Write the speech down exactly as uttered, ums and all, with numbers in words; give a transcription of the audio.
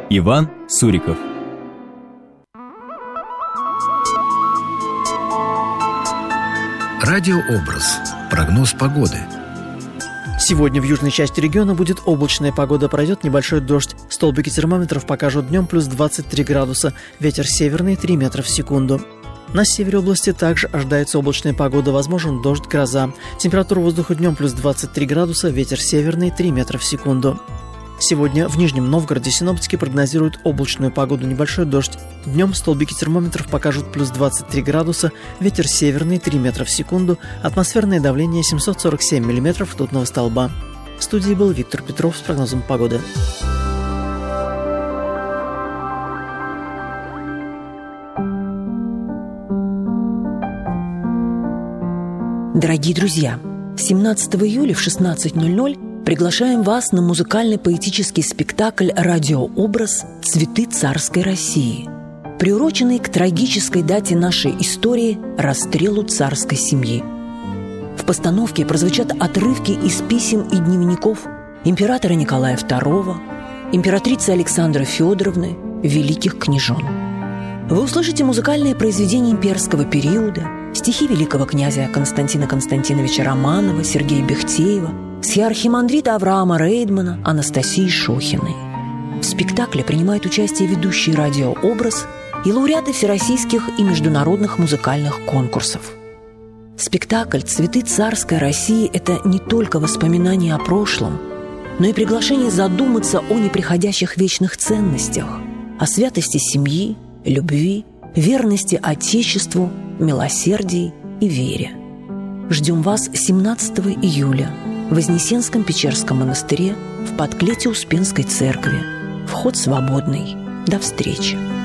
Иван Суриков. Радиообраз. Прогноз погоды. Сегодня в южной части региона будет облачная погода, пройдет небольшой дождь. Столбики термометров покажут днем плюс двадцать три градуса, ветер северный три метра в секунду. На севере области также ожидается облачная погода, возможен дождь, гроза. Температура воздуха днем плюс двадцать три градуса, ветер северный три метра в секунду. Сегодня в Нижнем Новгороде синоптики прогнозируют облачную погоду, небольшой дождь. Днем столбики термометров покажут плюс двадцать три градуса, ветер северный три метра в секунду, атмосферное давление семьсот сорок семь миллиметров ртутного столба. В студии был Виктор Петров с прогнозом погоды. Дорогие друзья, семнадцатого июля в шестнадцать ноль ноль приглашаем вас на музыкально-поэтический спектакль «Радиообраз. Цветы царской России», приуроченный к трагической дате нашей истории – расстрелу царской семьи. В постановке прозвучат отрывки из писем и дневников императора Николая второго, императрицы Александры Федоровны, великих княжон. Вы услышите музыкальные произведения имперского периода, стихи великого князя Константина Константиновича Романова, Сергея Бехтеева, стихи архимандрита Авраама Рейдмана, Анастасии Шохиной. В спектакле принимают участие ведущий «Радиообраз» и лауреаты всероссийских и международных музыкальных конкурсов. Спектакль «Цветы царской России» – это не только воспоминания о прошлом, но и приглашение задуматься о неприходящих вечных ценностях, о святости семьи, любви, верности Отечеству, милосердии и вере. Ждем вас семнадцатого июля в Вознесенском Печерском монастыре в подклете Успенской церкви. Вход свободный. До встречи!